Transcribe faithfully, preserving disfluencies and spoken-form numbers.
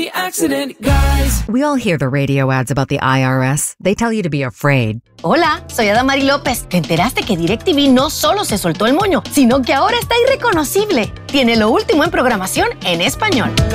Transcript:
The accident, guys. We all hear the radio ads about the I R S. They tell you to be afraid. Hola, soy Adamari López. ¿Te enteraste que DirecTV no solo se soltó el moño, sino que ahora está irreconocible? Tiene lo último en programación en español.